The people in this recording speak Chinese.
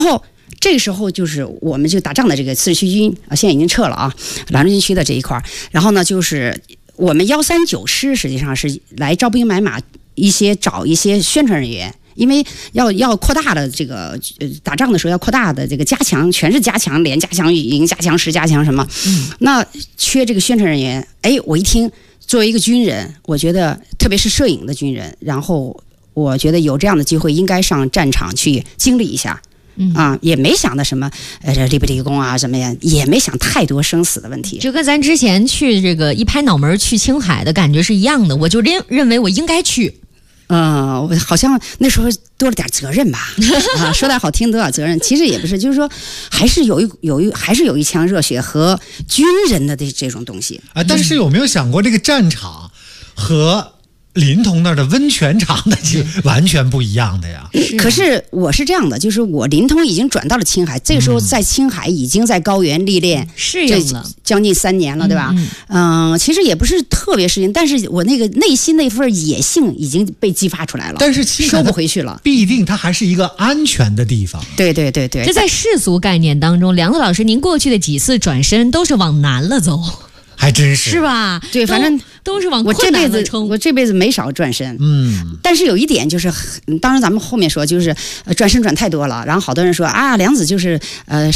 后这个时候就是我们就打仗的这个四十七军啊，现在已经撤了啊，兰州军区的这一块。然后呢，就是我们139师实际上是来招兵买马，找一些宣传人员。因为要扩大的这个打仗的时候要扩大的这个加强，全是加强，连加强、语音加强、实加强什么，那缺这个宣传人员。哎，我一听，作为一个军人，我觉得特别是摄影的军人，然后我觉得有这样的机会，应该上战场去经历一下。也没想到什么立不立功啊什么呀，也没想太多生死的问题。 就跟咱之前去这个一拍脑门去青海的感觉是一样的，我就认为我应该去。 我好像那时候多了点责任吧，说点好听多点责任，其实也不是，就是说还是有一腔热血和军人的这种东西啊。但是有没有想过，这个战场和临潼那儿的温泉场的就完全不一样的呀？ 可是我是这样的，就是我临潼已经转到了青海，这个时候在青海已经在高原历练适应了将近3年了，对吧？其实也不是特别适应，但是我那个内心那份野性已经被激发出来了。 但是青海收不回去了， 必定它还是一个安全的地方。 对。 这在世俗概念当中，梁子老师，您过去的几次转身都是往南了走。 还真是吧？ 对，反正都是往困难了冲。 我这辈子没少转身，但是有一点就是，当然咱们后面说，就是转身转太多了，然后好多人说啊，梁子就是